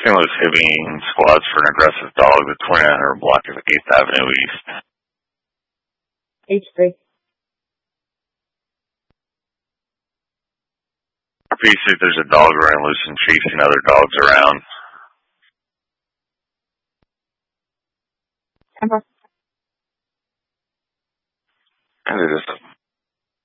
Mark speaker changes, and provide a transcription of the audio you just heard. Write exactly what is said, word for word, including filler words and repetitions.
Speaker 1: Saint Louis Hibbing squads for an aggressive dog, the twenty-nine hundred block of eighth Avenue East.
Speaker 2: H three.
Speaker 1: Repeat, see if there's a dog running loose and chasing other dogs around.
Speaker 2: ten four.